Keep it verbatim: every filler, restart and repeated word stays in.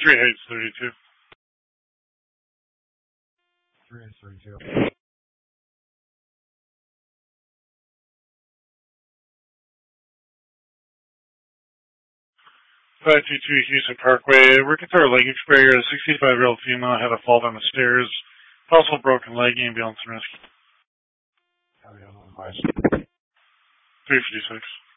three Heights thirty-two. three Heights thirty-two. five two two Houston Parkway. Working through a leg sprayer. A sixty-five-year-old female had a fall down the stairs. Possible broken leg, ambulance and rescue. How do you have advice? three fifty-six.